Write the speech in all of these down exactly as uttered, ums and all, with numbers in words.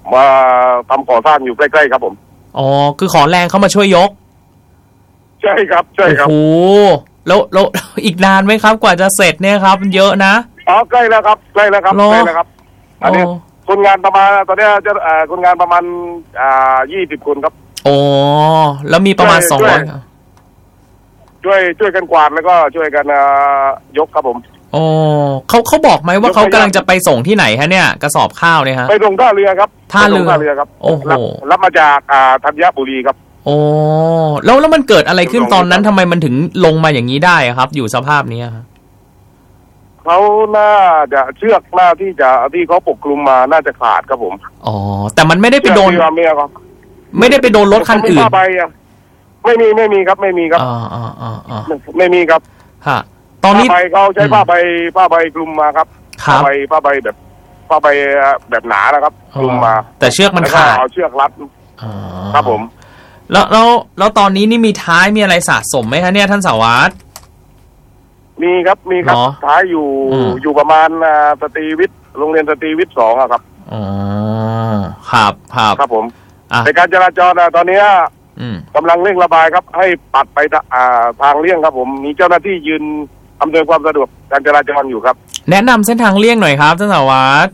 มาทำก่อสร้างอยู่ใกล้ๆครับผมอ๋อคือขอแรงเขามาช่วยยกใช่ครับใช่ครับโอ้โหแล้วแล้วอีกนานไหมครับกว่าจะเสร็จเนี่ยครับมันเยอะนะอ๋อใกล้แล้วครับใกล้แล้วครับใกล้แล้วครับอันนี้คนงานประมาณตอนนี้จะเอ่อคนงานประมาณอ่ายี่สิบคนครับโอ้แล้วมีประมาณสองร้อยช่วยช่วยกันกวาดแล้วก็ช่วยกันยกครับผมโอ้เขาเขาบอกไหมว่าเขากำลังจะไปส่งที่ไหนฮะเนี่ยกระสอบข้าวเนี่ยฮะไปส่งท่าเรือครับท่าเรือท่าเรือครับโอ้โหรับมาจากอ่าธัญบุรีครับโอ้แล้วแล้วมันเกิดอะไรขึ้นตอนนั้นทำไมมันถึงลงมาอย่างนี้ได้ครับอยู่สภาพนี้ครับเขาน่าจะเชือกหน้าที่จะที่เขาปกคลุมมาน่าจะขาดครับผมอ๋อแต่มันไม่ได้ไปโดนไม่ได้ไปโดนรถคันอื่นไม่มีไม่มีครับไม่มีครับอ่าอ่าอ่าอ่าไม่มีครับฮะตอนนี้ผ้าใบเขาใช้ผ้าใบผ้าใบคลุมมาครับผ้าใบผ้าใบแบบผ้าใบแบบหนานะครับคลุมมาแต่เชือกมันขาดเอาเชือกรัดครับผมแล้วแล้วแล้วตอนนี้นี่มีท้ายมีอะไรสะสมไหมคะเนี่ยท่านสารวัตรมีครับมีครับท้ายอยู่อยู่ประมาณสตรีวิทย์โรงเรียนสตรีวิทย์สองครับอ๋อครับครับครับผมในการจราจรตอนนี้กำลังเร่งระบายครับให้ปัดไปทางเลี่ยงครับผมมีเจ้าหน้าที่ยืนอำนวยความสะดวกการจราจรอยู่ครับแนะนำเส้นทางเลี่ยงหน่อยครับท่านสารวัตร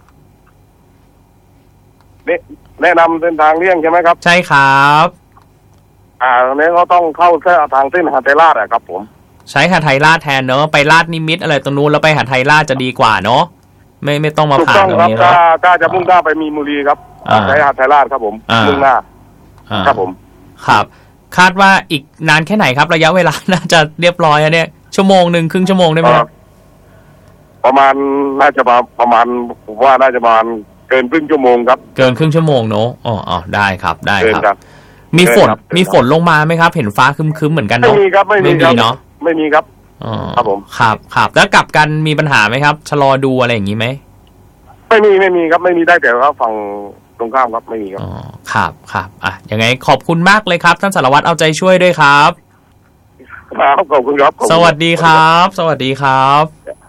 แนะนำเส้นทางเลี่ยงใช่ไหมครับใช่ครับอ่าตรงนี้เขาต้องเข้าทางเส้นหาดไทยราชอะครับผมใช้หาดไทยราชแทนเนอะไปลาดนิมิตอะไรตรงนู้นแล้วไปหาดไทยราชจะดีกว่าเนอะไม่ไม่ต้องมาผ่านตรงนี้ครับถ้าจะมุ่งหน้าไปมีมุรีครับใช้หาดไทยราชครับผมมุ่งหน้าครับผมครับคาดว่าอีกนานแค่ไหนครับระยะเวลาน่าจะเรียบร้อยเนี่ยชั่วโมงหนึ่งครึ่งชั่วโมงได้ไหมครับประมาณน่าจะประมาณผมว่าน่าจะประมาณเกินครึ่งชั่วโมงครับเกินครึ่งชั่วโมงเนอะอ๋ออ๋อได้ครับได้ครับมีฝนมีฝนลงมาไหมครับเห็นฟ้าครึ้มๆเหมือนกันเนาะไม่มีครับไม่มีเนาะไม่มีครับอ๋อครับผมครับครับแล้วกลับกันมีปัญหาไหมครับชะลอดูอะไรอย่างนี้ไหมไม่มีไม่มีครับไม่มีได้แต่ว่าฝั่งตรงข้ามครับไม่มีครับอ๋อครับครับอ่ะยังไงขอบคุณมากเลยครับท่านสารวัตรเอาใจช่วยด้วยครับครับขอบคุณครับสวัสดีครับสวัสดีครับ